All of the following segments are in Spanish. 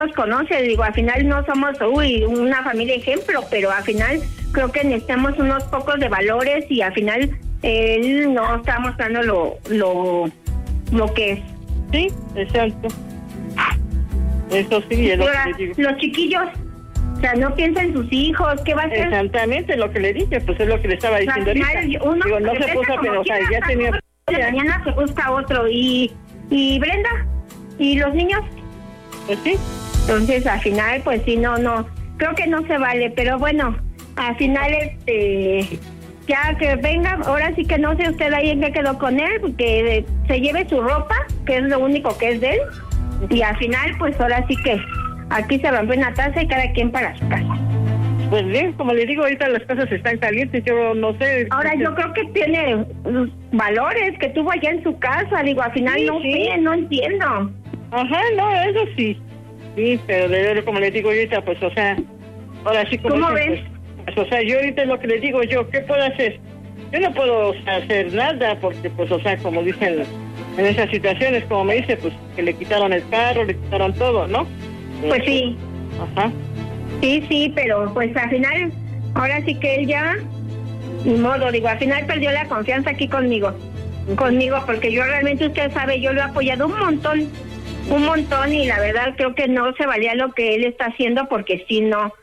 nos conoce, digo, al final no somos, una familia ejemplo, pero al final creo que necesitamos unos pocos de valores y al final él no está mostrando lo que es. Sí, exacto. Eso sí, es lo ahora, que le digo. Los chiquillos, o sea, no piensa en sus hijos, ¿qué va a hacer? Exactamente, lo que le dije, pues es lo que le estaba diciendo ahorita. Digo, no se puso a pensar, ya tenía... Mañana se busca otro, y Brenda, ¿y los niños? Pues sí. Entonces, al final, pues sí, no, creo que no se vale, pero bueno, al final, ya que venga, ahora sí que no sé usted ahí en qué quedó con él, que se lleve su ropa, que es lo único que es de él, y al final, pues ahora sí que aquí se rompe una taza y cada quien para su casa. Pues bien, como le digo, ahorita las cosas están calientes, yo no sé. Ahora, yo creo que tiene valores que tuvo allá en su casa, digo, al final no entiendo. Ajá, no, eso sí. Sí, pero como le digo ahorita, pues, o sea, ahora sí como... ¿Cómo ves? Pues, o sea, yo ahorita lo que le digo ¿qué puedo hacer? Yo no puedo hacer nada porque, pues, o sea, como dicen en esas situaciones, como me dice, pues, que le quitaron el carro, le quitaron todo, ¿no? Pues sí. Ajá. Sí, pero pues al final, ahora sí que él ya, ni modo, digo, al final perdió la confianza aquí conmigo, porque yo realmente, usted sabe, yo lo he apoyado un montón y la verdad creo que no se valía lo que él está haciendo porque sí, no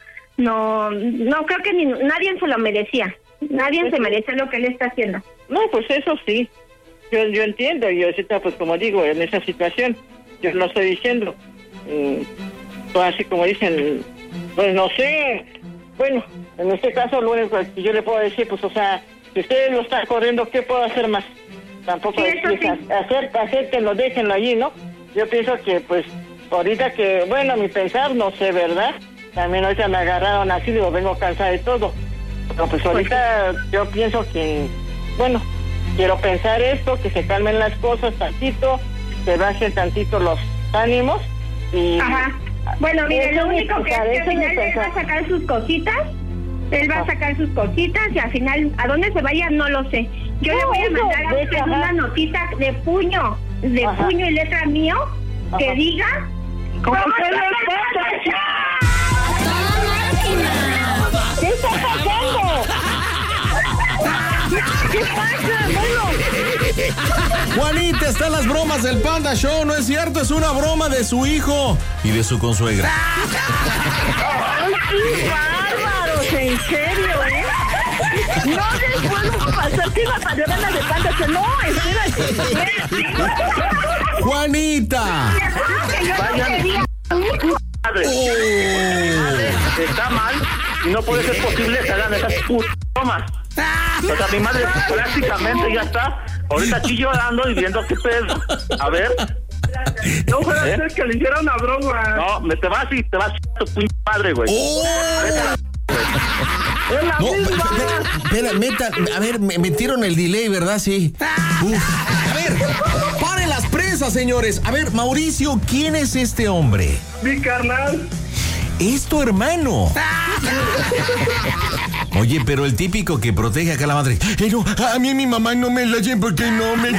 creo que nadie se lo merecía, nadie se merece lo que él está haciendo. No, pues eso sí, yo entiendo, y ahorita pues como digo, en esa situación, yo no estoy diciendo, pues así como dicen, pues no sé, bueno, en este caso lo único que yo le puedo decir, pues o sea, si ustedes lo están corriendo, ¿qué puedo hacer más? Tampoco acéptenlo, déjenlo allí, ¿no? Yo pienso que pues ahorita que, bueno, a mi pensar, no sé, ¿verdad? También ahorita me agarraron así, digo, vengo cansada de todo. Pero pues ahorita yo pienso que, bueno, quiero pensar esto, que se calmen las cosas tantito, que bajen tantito los ánimos y... Ajá. Bueno, mire, lo único que es que al final él va a sacar sus cositas, y al final, ¿a dónde se vaya? No lo sé. Yo le voy a mandar a usted una notita de puño y letra mío, que diga... ¿Cómo se lo pasa? ¿Qué está pasando? ¿Qué pasa? Juanita, están las bromas del Panda Show, ¿no es cierto? Es una broma de su hijo y de su consuegra. ¡Ay, qué bárbaros! ¿En serio, No les puedo pasar que la payola de Panda Show. No, espérate. ¡Juanita! Está mal y no puede ser posible que hagan esas bromas. O sea, mi madre prácticamente ya está ahorita aquí llorando y viendo qué pedo. A ver. No puede ser que le hiciera una broma. No, te vas a tu puño padre, güey. No, espera, a ver, metieron el delay, ¿verdad? Sí. A ver, paren las presas, señores. A ver, Mauricio, ¿quién es este hombre? Mi carnal. Es tu hermano. Oye, pero el típico que protege acá a la madre. No, a mí mi mamá no me la lleva porque no me...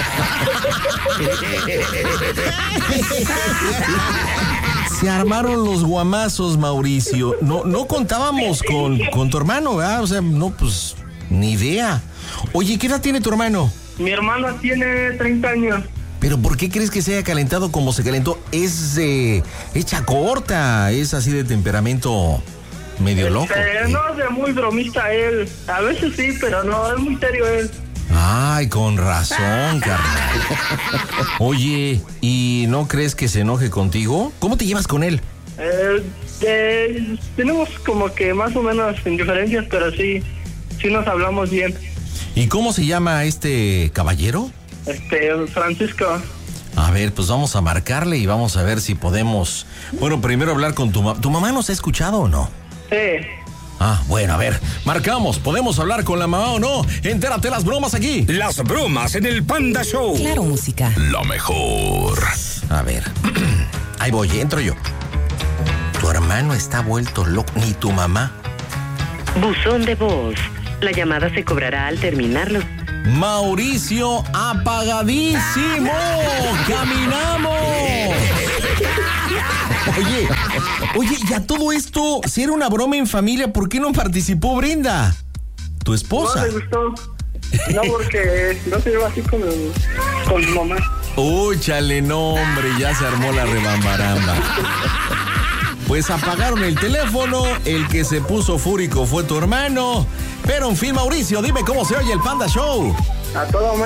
Se armaron los guamazos, Mauricio. No contábamos con tu hermano, ¿verdad? O sea, no, pues, ni idea. Oye, ¿qué edad tiene tu hermano? Mi hermano tiene 30 años. ¿Pero por qué crees que se haya calentado como se calentó? Es hecha corta, es así de temperamento medio loco. No es de muy bromista él. A veces sí, pero no, es muy serio él. Ay, con razón, carnal. Oye, ¿y no crees que se enoje contigo? ¿Cómo te llevas con él? Tenemos como que más o menos indiferencias, pero sí nos hablamos bien. ¿Y cómo se llama este caballero? Francisco. A ver, pues vamos a marcarle y vamos a ver si podemos... Bueno, primero hablar con tu mamá. ¿Tu mamá nos ha escuchado o no? Sí. Ah, bueno, a ver, marcamos. ¿Podemos hablar con la mamá o no? Entérate las bromas aquí. Las bromas en el Panda Show. Claro, música. Lo mejor. A ver, ahí voy, entro yo. Tu hermano está vuelto loco, ni tu mamá. Buzón de voz. La llamada se cobrará al terminarlo. Mauricio, apagadísimo. ¡Caminamos! Oye, y a todo esto, si era una broma en familia, ¿por qué no participó Brenda? Tu esposa. No le gustó. No, porque no se lleva así con mi mamá. Uy, chale, no, hombre, ya se armó la rebambaramba. Pues apagaron el teléfono, el que se puso fúrico fue tu hermano. Pero en fin, Mauricio, dime cómo se oye el Panda Show. A todo